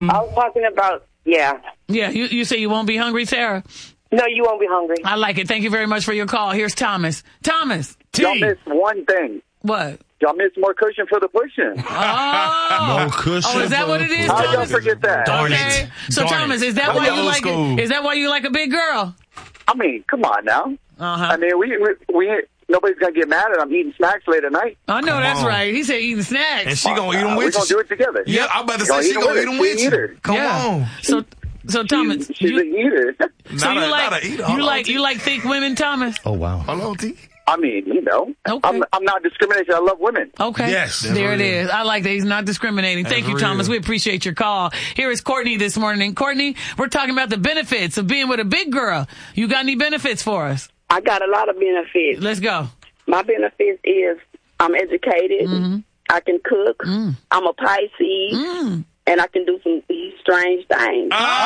I was talking about, yeah. Yeah, you say you won't be hungry, Sarah? No, you won't be hungry. I like it. Thank you very much for your call. Here's Thomas. Thomas. Y'all missed one thing. What? Y'all missed more cushion for the pushing. Oh, More cushion. is that what it is, How Thomas? y'all forget that? Okay. So Thomas, is that why you like school. it? Is that why you like a big girl? I mean, come on now. I mean, we nobody's gonna get mad at I'm eating snacks late at night. I know that's right. He said eating snacks. And she gonna eat them We're with gonna you. do it together. Yeah, I'm about to say she gonna eat them with you. Come on. So Thomas, She's an eater. so Not a eater. you like thick women, Thomas? Oh, wow. Hello, T. I mean, Okay. I'm not discriminating. I love women. Okay. Yes, that's There it real. is. I like that. He's not discriminating. Thank you, That's Thomas. real. We appreciate your call. Here is Courtney this morning. Courtney, we're talking about the benefits of being with a big girl. You got any benefits for us? I got a lot of benefits. Let's go. My benefits is I'm educated. Mm-hmm. I can cook. I'm a Pisces. And I can do some strange things.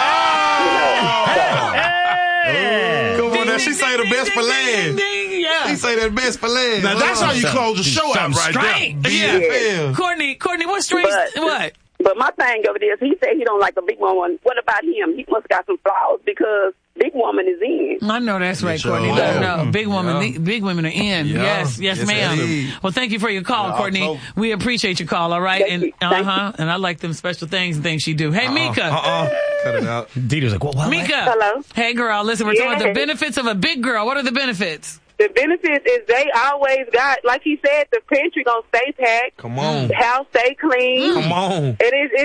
Come on now, she say the best for last. Yeah. She say that best for last. Now, that's how you close the show out right there. Yeah. Courtney, what's strange? What? But my thing of it is, he said he don't like a big woman. What about him? He must got some flaws because big woman is in. I know that's right, sure Courtney. are. No, big women are in. Yeah. Yes, ma'am. indeed. Well, thank you for your call, Courtney. We appreciate your call. All right, Thank you. and I like them special things and things she do. Hey, Mika. Cut it out. Didi was like, what? Mika. Hello? Hey, girl. Listen, we're talking about the Yes. benefits of a big girl. What are the benefits? The benefits is they always got, like he said, the pantry gonna stay packed. Come on. The house stay clean. Come on.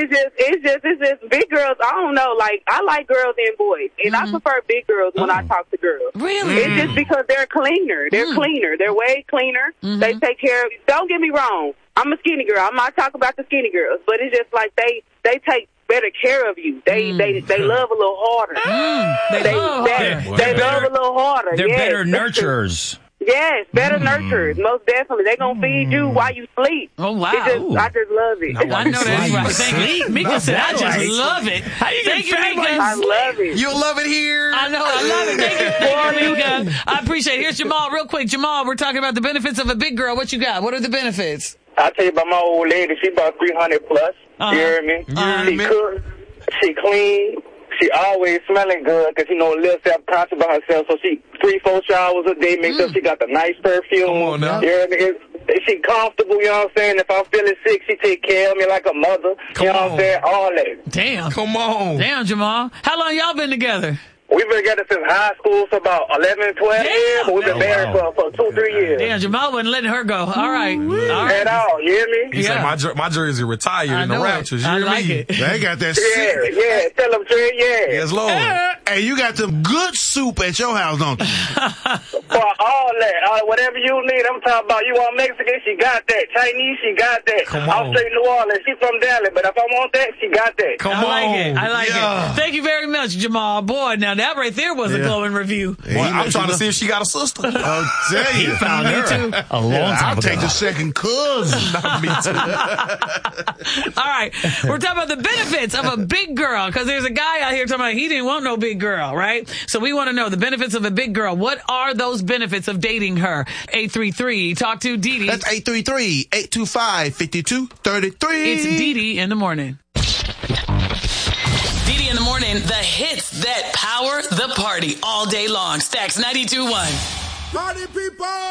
It's just big girls. I don't know. Like, I like girls and boys, and I prefer big girls when I talk to girls. Really? It's just because they're cleaner. They're cleaner. They're way cleaner. They take care of. Don't get me wrong. I'm a skinny girl. I'm not talking about the skinny girls, but it's just like they take better care of you. They love a little harder. They love harder. They love a little harder. They're Yes, better that's true. nurturers. Yes, better nurturers, most definitely. They're going to feed you while you sleep. Oh, wow. I just love it. I know that's right. Thank you. Mika said, I just love it. Thank you, Mika. I love it. You'll love it here. I know. I love it. Thank you, Mika. I appreciate it. Here's Jamal. Real quick, Jamal, we're talking about the benefits of a big girl. What you got? What are the benefits? I'll tell you about my old lady. She about 300 plus. Uh-huh. You hear me? She me? cook. She clean. She always smelling good because, a little self-conscious about herself. So she 3-4 showers a day. Make sure she got the nice perfume. Come on now. You hear me? She comfortable, you know what I'm saying? If I'm feeling sick, she take care of me like a mother. Come you know on. what I'm saying? All that. Damn. Come on. Damn, Jamal. How long y'all been together? We've been together since high school for about 11, 12 years. But we've been married for 2-3 years. Damn, Jamal wasn't letting her go. All right. At all, you hear me? He said my jersey retired I in the know it. Raptures. You I hear like me? it. They got that Yeah, tell them, Trey, yeah. Yes, Lord. Hey, you got them good soup at your house, don't you? For all that, whatever you need, I'm talking about. You want Mexican, she got that. Chinese, she got that. Come I'm on. straight New Orleans, she from Dallas, but if I want that, she got that. Come on. I like Yeah. it. Thank you very much, Jamal. Boy, now that right there was a glowing review. Boy, I'm trying to see if she got a sister. I'll tell you. Found her too. A long time I'll take the second cousin. Me too. All right. We're talking about the benefits of a big girl because there's a guy out here talking about he didn't want no big girl, right? So we want to know the benefits of a big girl. What are those benefits of dating her? 833. Talk to Didi. That's 833-825-5233. It's Didi in the morning. Didi in the morning, the hits that power the party all day long. Stacks 92.1. Party people!